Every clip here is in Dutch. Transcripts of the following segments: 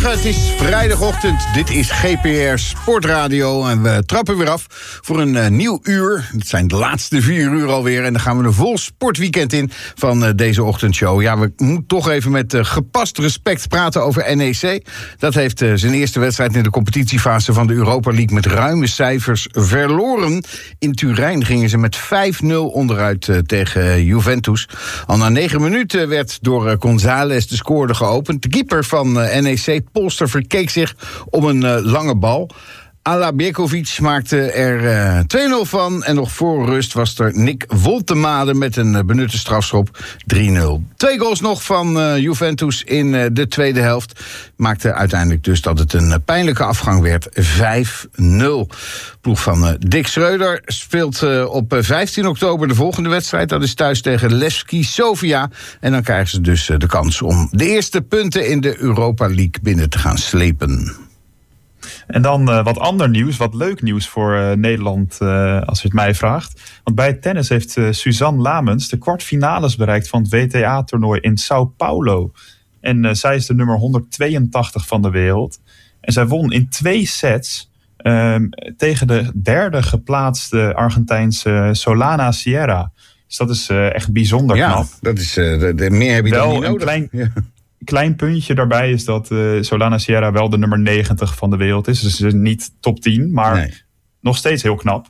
Goedemorgen, het is vrijdagochtend. Dit is GPR Sportradio en we trappen weer af voor een nieuw uur. Het zijn de laatste 4 uur alweer en dan gaan we een vol sportweekend in van deze ochtendshow. Ja, we moeten toch even met gepast respect praten over NEC. Dat heeft zijn eerste wedstrijd in de competitiefase van de Europa League met ruime cijfers verloren. In Turijn gingen ze met 5-0 onderuit tegen Juventus. Al na 9 minuten werd door González de score geopend. De keeper van NEC, Polster, verkeek zich om een lange bal. Ala Bjekovic maakte er 2-0 van. En nog voor rust was er Nick Woltemade met een benutte strafschop 3-0. 2 goals nog van Juventus in de tweede helft. Maakte uiteindelijk dus dat het een pijnlijke afgang werd. 5-0. Ploeg van Dick Schreuder speelt op 15 oktober de volgende wedstrijd. Dat is thuis tegen Levski Sofia. En dan krijgen ze dus de kans om de eerste punten in de Europa League binnen te gaan slepen. En dan wat ander nieuws, wat leuk nieuws voor Nederland, als je het mij vraagt. Want bij het tennis heeft Suzanne Lamens de kwartfinales bereikt van het WTA-toernooi in Sao Paulo. En zij is de nummer 182 van de wereld. En zij won in 2 sets tegen de derde geplaatste Argentijnse Solana Sierra. Dus dat is echt bijzonder knap. Ja, dat is, meer heb je dan niet nodig. Klein puntje daarbij is dat Solana Sierra wel de nummer 90 van de wereld is. Dus niet top 10, maar nog steeds heel knap.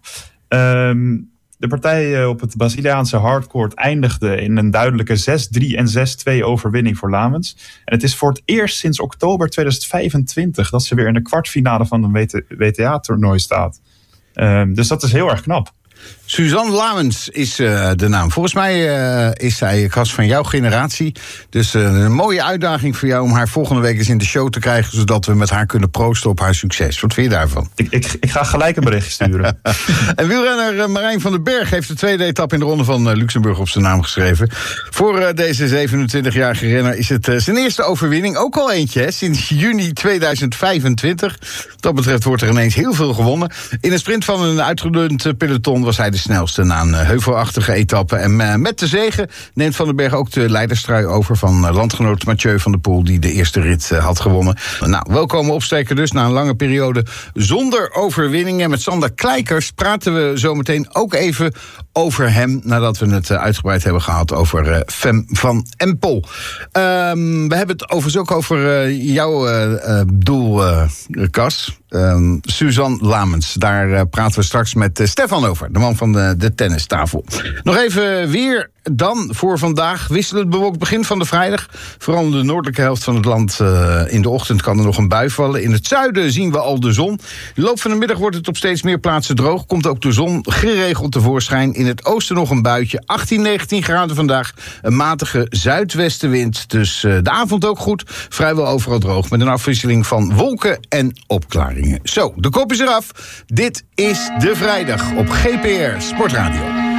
De partij op het Braziliaanse hardcourt eindigde in een duidelijke 6-3 en 6-2 overwinning voor Lamens. En het is voor het eerst sinds oktober 2025 dat ze weer in de kwartfinale van een WTA-toernooi staat. Dus dat is heel erg knap. Suzanne Lamens is de naam. Volgens mij is zij gast van jouw generatie. Dus een mooie uitdaging voor jou om haar volgende week eens in de show te krijgen, zodat we met haar kunnen proosten op haar succes. Wat vind je daarvan? Ik ga gelijk een berichtje sturen. En wielrenner Marijn van den Berg heeft de tweede etappe in de Ronde van Luxemburg op zijn naam geschreven. Voor deze 27-jarige renner is het zijn eerste overwinning. Ook al eentje, hè, sinds juni 2025. Wat dat betreft wordt er ineens heel veel gewonnen. In een sprint van een uitgedund peloton was hij de snelste na een heuvelachtige etappe. En met de zege neemt Van den Berg ook de leiderstrui over van landgenoot Mathieu van der Poel, die de eerste rit had gewonnen. Nou, welkome opsteken dus na een lange periode zonder overwinningen. Met Sander Kleikers praten we zometeen ook even over hem, nadat we het uitgebreid hebben gehad over Fem van Empel. We hebben het overigens ook over jouw doel, Cas. Suzanne Lamens. Daar praten we straks met Stefan over, de man van de tennistafel. Nog even weer dan voor vandaag. Wisselend bewolkt begin van de vrijdag. Vooral in de noordelijke helft van het land in de ochtend kan er nog een bui vallen. In het zuiden zien we al de zon. De loop van de middag wordt het op steeds meer plaatsen droog. Komt ook de zon geregeld tevoorschijn. In het oosten nog een buitje. 18, 19 graden vandaag. Een matige zuidwestenwind. Dus de avond ook goed. Vrijwel overal droog. Met een afwisseling van wolken en opklaringen. Zo, de kop is eraf. Dit is de vrijdag op GPR Sportradio.